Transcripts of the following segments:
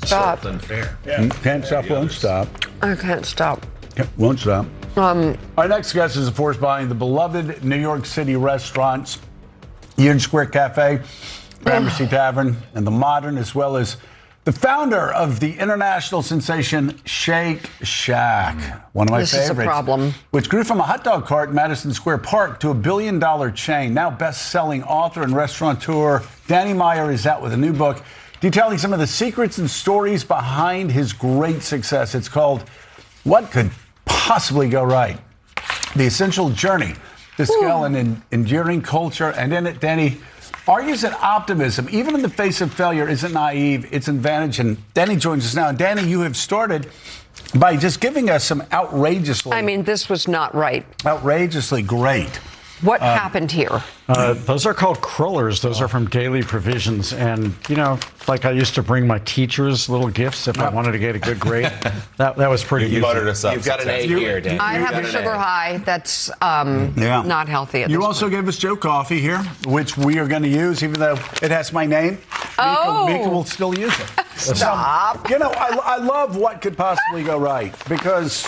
stop. Unfair. Can't stop, won't stop. I can't stop. Won't stop. Our next guest is, of course, buying the beloved New York City restaurants, Union Square Cafe, Gramercy Tavern, and The Modern, as well as the founder of the international sensation Shake Shack, one of my favorites. This is a problem. Which grew from a hot dog cart in Madison Square Park to a billion-dollar chain. Now best-selling author and restaurateur Danny Meyer is out with a new book detailing some of the secrets and stories behind his great success. It's called What Could Possibly Go Right? The Essential Journey to Scale an Enduring Culture. And in it, Danny argues that optimism, even in the face of failure, isn't naive, it's an advantage. And Danny joins us now. Danny, you have started by just giving us some this was not right. outrageously great. What happened here? Those are called crullers. Those are from Daily Provisions. And, like I used to bring my teachers little gifts if I wanted to get a good grade. That was pretty easy. You buttered us up. You've got an A here, Dan. I have a sugar high that's not healthy at this You also point. gave us Joe Coffee here, which we are going to use, even though it has my name. Mika will still use it. Stop. I love What Could Possibly Go Right, because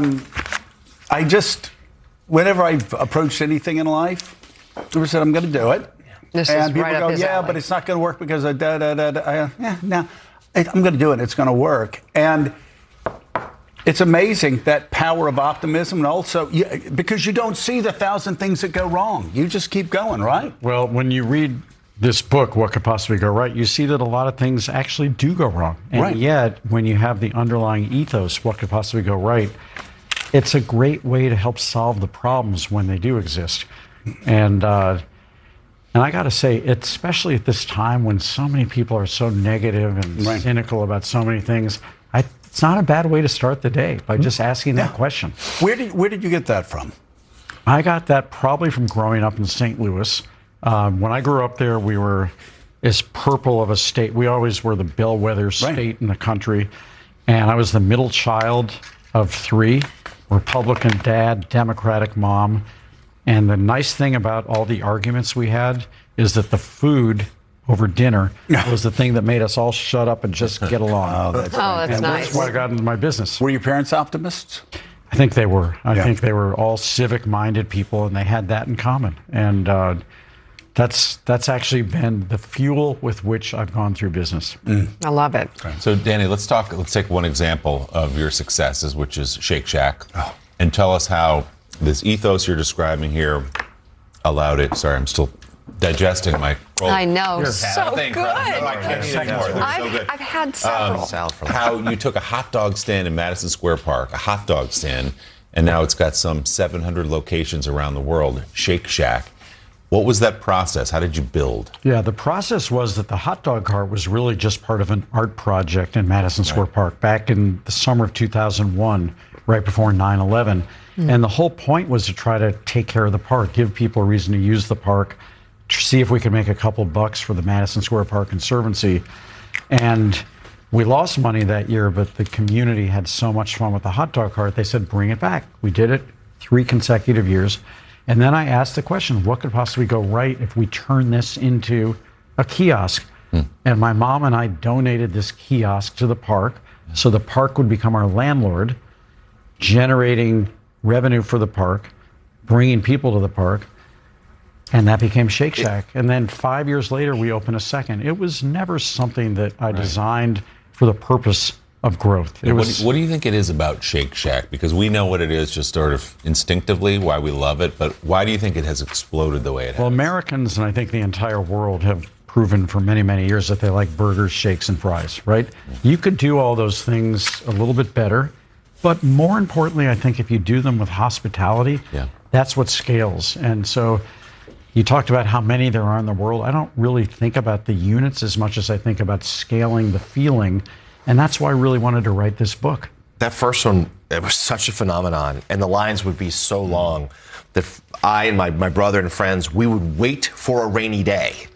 whenever I've approached anything in life, I said, I'm going to do it. This and is people right up go, his alley. but it's not going to work because I'm going to do it. It's going to work. And it's amazing, that power of optimism. And also, because you don't see the 1,000 things that go wrong. You just keep going, right? Well, when you read this book, What Could Possibly Go Right, you see that a lot of things actually do go wrong. And yet, when you have the underlying ethos, what could possibly go right, it's a great way to help solve the problems when they do exist. And I got to say, especially at this time when so many people are so negative and cynical about so many things, it's not a bad way to start the day by just asking that question. Where did you get that from? I got that probably from growing up in St. Louis. When I grew up there, we were as purple of a state. We always were the bellwether state in the country. And I was the middle child of 3, Republican dad, Democratic mom. And the nice thing about all the arguments we had is that the food over dinner was the thing that made us all shut up and just get along. That's and nice. That's why I got into my business. Were your parents optimists? I think they were. I think they were all civic-minded people, and they had that in common. And that's actually been the fuel with which I've gone through business. I love it. So, Danny, let's take one example of your successes, which is Shake Shack, and tell us how this ethos you're describing here allowed it. Sorry, I'm still digesting my roll. I know. So good. I can't eat anymore. They're so good. I've had several. How you took a hot dog stand in Madison Square Park, a hot dog stand, and now it's got some 700 locations around the world, Shake Shack. What was that process? How did you build? Yeah, the process was that the hot dog cart was really just part of an art project in Madison Square Park back in the summer of 2001, right before 9/11. And the whole point was to try to take care of the park, give people a reason to use the park, to see if we could make a couple bucks for the Madison Square Park Conservancy. And we lost money that year, but the community had so much fun with the hot dog cart, they said, bring it back. We did it 3 consecutive years. And then I asked the question, what could possibly go right if we turn this into a kiosk? And my mom and I donated this kiosk to the park, so the park would become our landlord, generating revenue for the park, bringing people to the park, and that became Shake Shack. And then 5 years later, we opened a second. It was never something that I designed for the purpose of growth. What do you think it is about Shake Shack? Because we know what it is just sort of instinctively, why we love it, but why do you think it has exploded the way it has? Well, Americans, and I think the entire world, have proven for many, many years that they like burgers, shakes, and fries, right? You could do all those things a little bit better, but more importantly, I think if you do them with hospitality, that's what scales. And so you talked about how many there are in the world. I don't really think about the units as much as I think about scaling the feeling. And that's why I really wanted to write this book. That first one, it was such a phenomenon, and the lines would be so long that I and my brother and friends, we would wait for a rainy day